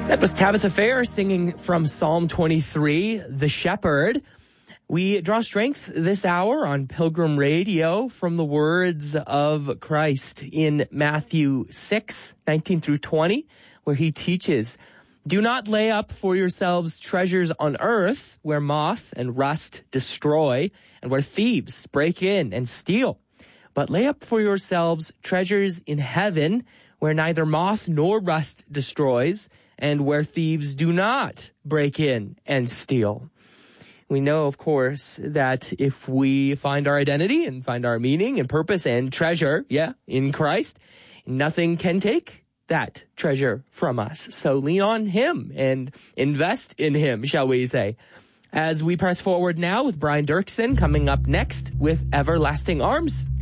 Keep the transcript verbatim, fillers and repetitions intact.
That was Tabitha Fair singing from Psalm twenty-three, The Shepherd. We draw strength this hour on Pilgrim Radio from the words of Christ in Matthew six, nineteen through twenty, where he teaches, "Do not lay up for yourselves treasures on earth where moth and rust destroy and where thieves break in and steal. But lay up for yourselves treasures in heaven where neither moth nor rust destroys and where thieves do not break in and steal." We know, of course, that if we find our identity and find our meaning and purpose and treasure, yeah, in Christ, nothing can take that treasure from us. So lean on him and invest in him, shall we say. As we press forward now with Brian Dirksen coming up next with Everlasting Arms.